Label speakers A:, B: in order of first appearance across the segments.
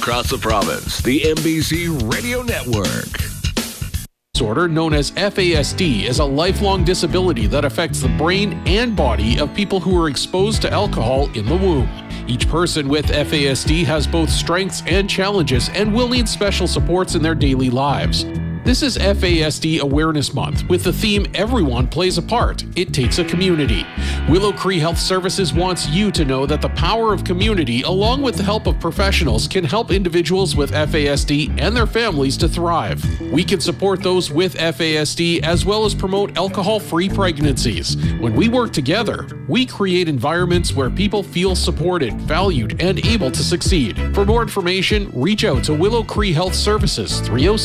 A: across the province. The MBC Radio Network.
B: Disorder known as FASD is a lifelong disability that affects the brain and body of people who are exposed to alcohol in the womb. Each person with FASD has both strengths and challenges and will need special supports in their daily lives. This is FASD Awareness Month with the theme Everyone Plays a Part. It takes a community. Willow Cree Health Services wants you to know that the power of community, along with the help of professionals, can help individuals with FASD and their families to thrive. We can support those with FASD as well as promote alcohol-free pregnancies. When we work together, we create environments where people feel supported, valued, and able to succeed. For more information, reach out to Willow Cree Health Services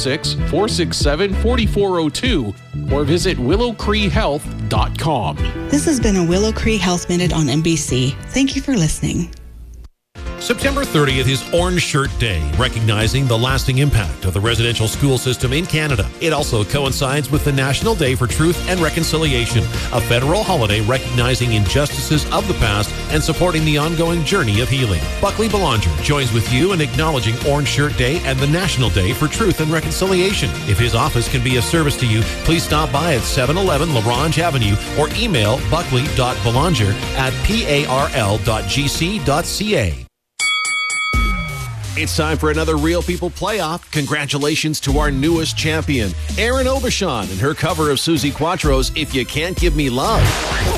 B: 306-467-4402 or visit willowcreehealth.com.
C: This has been a Willow Cree Health Minute on NBC. Thank you for listening.
D: September 30th is Orange Shirt Day, recognizing the lasting impact of the residential school system in Canada. It also coincides with the National Day for Truth and Reconciliation, a federal holiday recognizing injustices of the past and supporting the ongoing journey of healing. Buckley Belanger joins with you in acknowledging Orange Shirt Day and the National Day for Truth and Reconciliation. If his office can be of service to you, please stop by at 711 LaRange Avenue or email buckley.belanger@parl.gc.ca. It's time for another Real People playoff. Congratulations to our newest champion, Erin Aubuchon, and her cover of Suzi Quatro's If You Can't Give Me Love.